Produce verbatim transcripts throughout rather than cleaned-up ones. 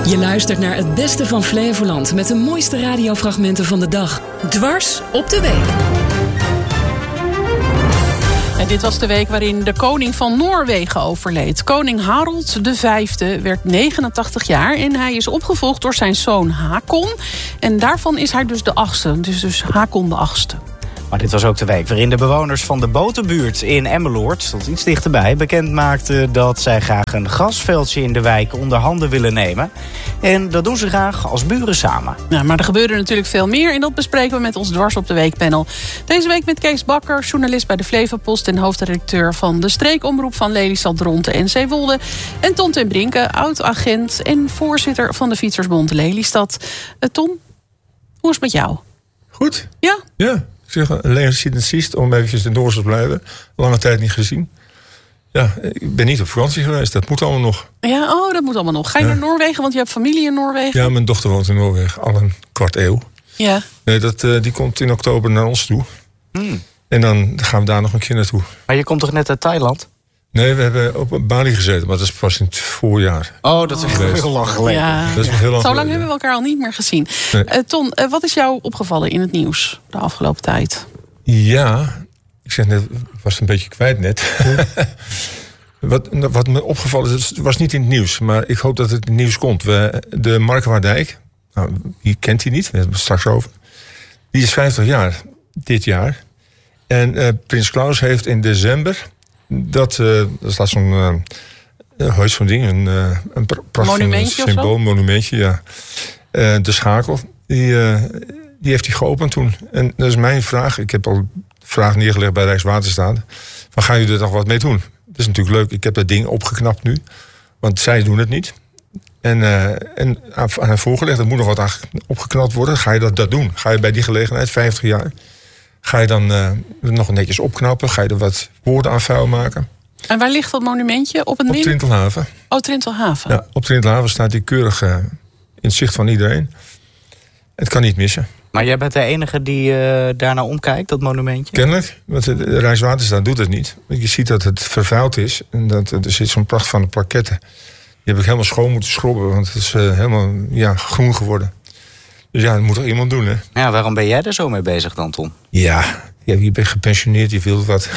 Je luistert naar het beste van Flevoland met de mooiste radiofragmenten van de dag. Dwars op de week. En dit was de week waarin de koning van Noorwegen overleed. Koning Harald de Vijfde werd negenentachtig jaar en hij is opgevolgd door zijn zoon Hakon. En daarvan is hij dus de achtste, dus, dus Hakon de achtste. Maar dit was ook de week waarin de bewoners van de Boterbuurt in Emmeloord, tot iets dichterbij, bekend maakten dat zij graag een grasveldje in de wijk onder handen willen nemen. En dat doen ze graag als buren samen. Ja, maar er gebeurde natuurlijk veel meer en dat bespreken we met ons Dwars op de Week panel. Deze week met Kees Bakker, journalist bij de Flevopost en hoofdredacteur van de streekomroep van Lelystad, Dronten en Zeewolde. En Ton ten Brinke, oud-agent en voorzitter van de Fietsersbond Lelystad. Uh, Ton, hoe is het met jou? Goed. Ja? Ja. Ik zeg, alleen ziet om eventjes in Noorse te blijven. Lange tijd niet gezien. Ja, ik ben niet op vakantie geweest. Dat moet allemaal nog. Ja, oh, dat moet allemaal nog. Ga je ja. naar Noorwegen? Want je hebt familie in Noorwegen. Ja, mijn dochter woont in Noorwegen. Al een kwart eeuw. Ja. Nee, dat, uh, die komt in oktober naar ons toe. Hmm. En dan gaan we daar nog een keer naartoe. Maar je komt toch net uit Thailand? Nee, we hebben op Bali gezeten, maar dat is pas in het voorjaar. Oh, dat is echt oh. heel lang geleden. Ja, dat is ja. heel lang Zo lang geleden. hebben we elkaar al niet meer gezien. Nee. Uh, Ton, uh, wat is jou opgevallen in het nieuws de afgelopen tijd? Ja, ik zeg net, ik was een beetje kwijt net. wat, wat me opgevallen is, het was niet in het nieuws, maar ik hoop dat het in het nieuws komt. We, de Markwaardijk, nou, wie kent die niet, we hebben het straks over. Die is vijftig jaar, dit jaar. En uh, Prins Klaus heeft in december, dat, uh, dat staat zo'n, uh, hoe heet zo'n ding, een, uh, een prachtig monumentje symbool, monumentje, ja. Uh, de Schakel, die... Uh, Die heeft hij geopend toen. En dat is mijn vraag. Ik heb al de vraag neergelegd bij Rijkswaterstaat. Van, gaan jullie er nog wat mee doen? Dat is natuurlijk leuk. Ik heb dat ding opgeknapt nu. Want zij doen het niet. En, uh, en aan hen voorgelegd, er moet nog wat opgeknapt worden. Ga je dat, dat doen? Ga je bij die gelegenheid, vijftig jaar... ga je dan uh, nog netjes opknappen? Ga je er wat woorden aan vuil maken? En waar ligt dat monumentje? Op het Op Trintelhaven. Oh, Trintelhaven. Ja, op Trintelhaven staat die keurig uh, in het zicht van iedereen. Het kan niet missen. Maar jij bent de enige die uh, daarnaar omkijkt, dat monumentje? Kennelijk, want de Rijkswaterstaat doet het niet. Je ziet dat het vervuild is. En dat er zit zo'n pracht van de plaketten. Die heb ik helemaal schoon moeten schrobben. Want het is uh, helemaal ja, groen geworden. Dus ja, dat moet er iemand doen, hè? Ja, waarom ben jij er zo mee bezig dan, Ton? Ja, ja je bent gepensioneerd, je wilt wat.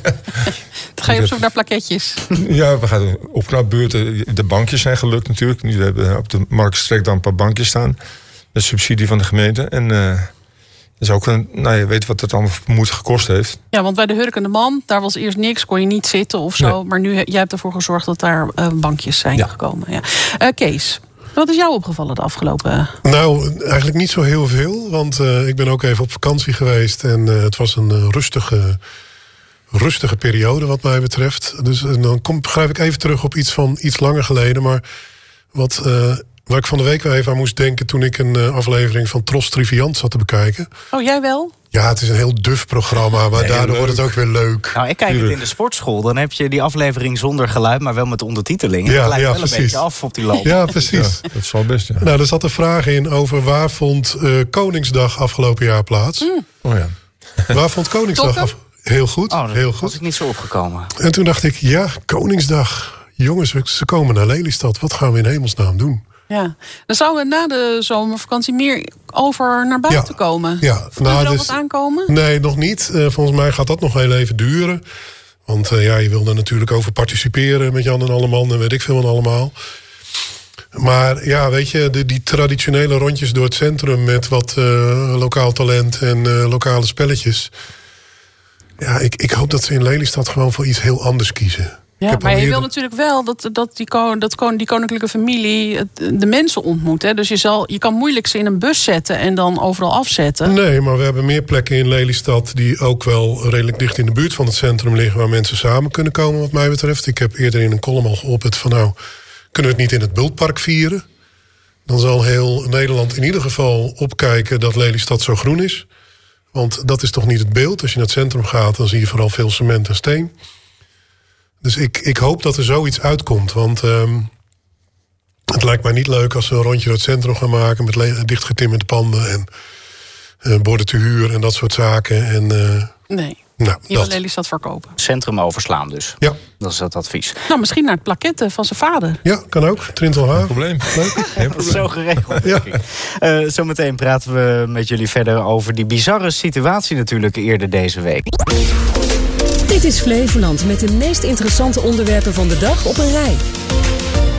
Dan ga je op zoek naar plaketjes. Ja, we gaan opknapbeurten. De bankjes zijn gelukt natuurlijk. Nu hebben we op de Marktstreek dan een paar bankjes staan. De subsidie van de gemeente. En uh, dat is ook een, nou, je weet wat het allemaal moeite gekost heeft. Ja, want bij de Hurkende Man, daar was eerst niks, kon je niet zitten of zo. Nee. Maar nu, jij hebt ervoor gezorgd dat daar uh, bankjes zijn ja. gekomen. Ja. Uh, Kees, wat is jou opgevallen de afgelopen... Nou, eigenlijk niet zo heel veel. Want uh, ik ben ook even op vakantie geweest. En uh, het was een uh, rustige, rustige periode wat mij betreft. Dus uh, dan kom, grijp ik even terug op iets van iets langer geleden. Maar wat... Uh, Waar ik van de week wel even aan moest denken toen ik een uh, aflevering van Tros Triviant zat te bekijken. Oh, jij wel? Ja, het is een heel duf programma, maar nee, daardoor leuk. wordt het ook weer leuk. Nou, ik kijk Tuurlijk. het in de sportschool. Dan heb je die aflevering zonder geluid, maar wel met ondertiteling. En ja, dat lijkt ja, wel precies. een beetje af op die loop. Ja, precies. Ja, dat is wel best, ja. Nou, er zat een vraag in over waar vond uh, Koningsdag afgelopen jaar plaats. Mm. Oh ja. Waar vond Koningsdag af? Heel goed, oh, heel goed. was ik niet zo opgekomen. En toen dacht ik, ja, Koningsdag. Jongens, ze komen naar Lelystad. Wat gaan we in hemelsnaam doen? Ja, dan zouden we na de zomervakantie meer over naar buiten ja, komen. Ja, Voel je nou, er al dus, wat aankomen? Nee, nog niet. Uh, volgens mij gaat dat nog heel even duren. Want uh, ja, je wil er natuurlijk over participeren met Jan en Alleman en weet ik veel en allemaal. Maar ja, weet je, de, die traditionele rondjes door het centrum met wat uh, lokaal talent en uh, lokale spelletjes. Ja, ik, ik hoop dat ze in Lelystad gewoon voor iets heel anders kiezen. Ja, maar je wil natuurlijk wel dat, dat, die, dat die koninklijke familie de mensen ontmoet. Hè? Dus je, zal, je kan moeilijk ze in een bus zetten en dan overal afzetten. Nee, maar we hebben meer plekken in Lelystad die ook wel redelijk dicht in de buurt van het centrum liggen, waar mensen samen kunnen komen wat mij betreft. Ik heb eerder in een column al geopperd van nou, kunnen we het niet in het Bultpark vieren? Dan zal heel Nederland in ieder geval opkijken dat Lelystad zo groen is. Want dat is toch niet het beeld. Als je naar het centrum gaat, dan zie je vooral veel cement en steen. Dus ik, ik hoop dat er zoiets uitkomt. Want um, het lijkt mij niet leuk als we een rondje door het centrum gaan maken met le- dichtgetimmerde panden en uh, borden te huur en dat soort zaken. En, uh, nee. Nou, Die wil dat. Lelystad verkopen. Centrum overslaan dus. Ja. Dat is het advies. Nou, misschien naar het plaquette van zijn vader. Ja, kan ook. Trintelhaven. Probleem. Leuk. Geen probleem. Zo geregeld. Ja. Uh, zometeen praten we met jullie verder over die bizarre situatie natuurlijk eerder deze week. Dit is Flevoland met de meest interessante onderwerpen van de dag op een rij.